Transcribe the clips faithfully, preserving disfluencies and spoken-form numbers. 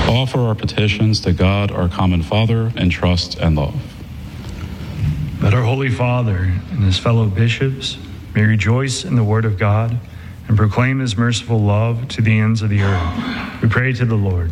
Offer our petitions to God, our common Father, in trust and love. That our Holy Father and his fellow bishops may rejoice in the word of God and proclaim his merciful love to the ends of the earth. We pray to the Lord.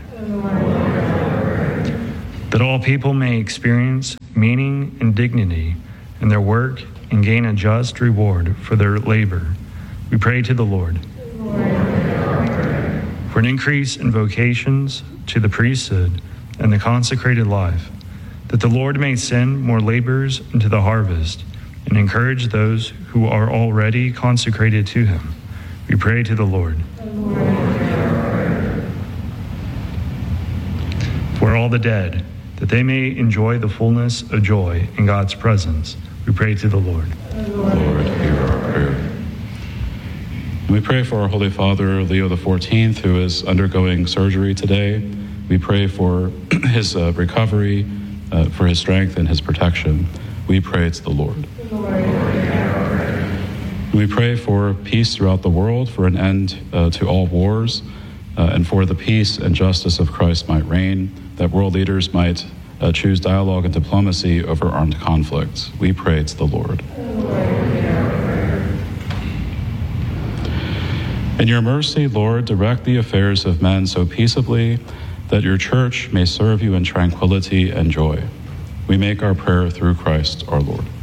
That all people may experience meaning and dignity in their work and gain a just reward for their labor. We pray to the Lord. For an increase in vocations to the priesthood and the consecrated life, that the Lord may send more laborers into the harvest and encourage those who are already consecrated to him. We pray to the Lord. For all the dead, that they may enjoy the fullness of joy in God's presence, we pray to the Lord. Lord, hear our prayer. And we pray for our Holy Father, Leo the fourteenth, who is undergoing surgery today. We pray for his uh, recovery, uh, for his strength and his protection. We pray to the Lord. Lord, hear our prayer. And we pray for peace throughout the world, for an end uh, to all wars, uh, and for the peace and justice of Christ might reign, that world leaders might uh, choose dialogue and diplomacy over armed conflicts. We pray to the Lord. In your mercy, Lord, direct the affairs of men so peaceably that your church may serve you in tranquility and joy. We make our prayer through Christ our Lord.